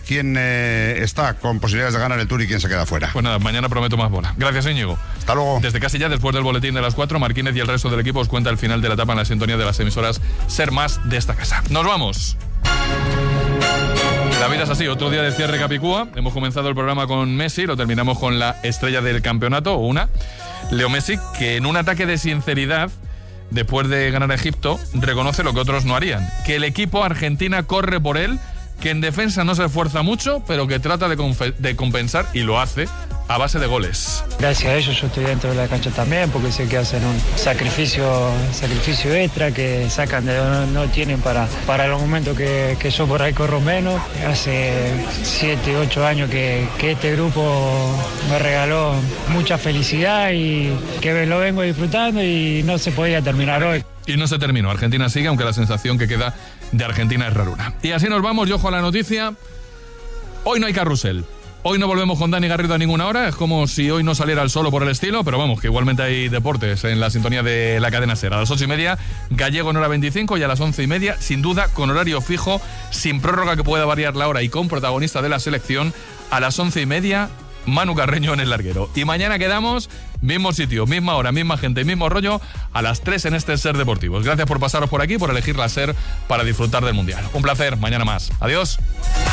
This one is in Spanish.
quién está con posibilidades de ganar el Tour y quién se queda fuera. Pues nada, mañana prometo más bola. Gracias, Íñigo. Hasta luego. Desde casi ya, después del boletín de las 4, Marquínez y el resto del equipo os cuenta el final de la etapa en la sintonía de las emisoras Ser Más de esta casa. ¡Nos vamos! La vida es así, otro día de cierre Capicúa. Hemos comenzado el programa con Messi, lo terminamos con la estrella del campeonato, Leo Messi, que en un ataque de sinceridad, después de ganar a Egipto, reconoce lo que otros no harían, que el equipo Argentina corre por él, que en defensa no se esfuerza mucho, pero que trata de compensar, y lo hace a base de goles. Gracias a ellos yo estoy dentro de la cancha también, porque sé que hacen un sacrificio extra, que sacan de donde no tienen para los momentos que yo por ahí corro menos. Hace 7, 8 años que este grupo me regaló mucha felicidad y que lo vengo disfrutando y no se podía terminar hoy. Y no se terminó, Argentina sigue, aunque la sensación que queda de Argentina es raruna. Y así nos vamos, yo ojo a la noticia. Hoy no hay carrusel. Hoy no volvemos con Dani Garrido a ninguna hora, es como si hoy no saliera el solo por el estilo, pero vamos, que igualmente hay deportes en la sintonía de la cadena SER. A las 8:30, Gallego en hora 25, y a las 11:30, sin duda, con horario fijo, sin prórroga que pueda variar la hora y con protagonista de la selección, a las 11:30, Manu Carreño en el larguero. Y mañana quedamos, mismo sitio, misma hora, misma gente, mismo rollo, a las 3 en este Ser Deportivos. Gracias por pasaros por aquí, por elegir la SER para disfrutar del Mundial. Un placer, mañana más. Adiós.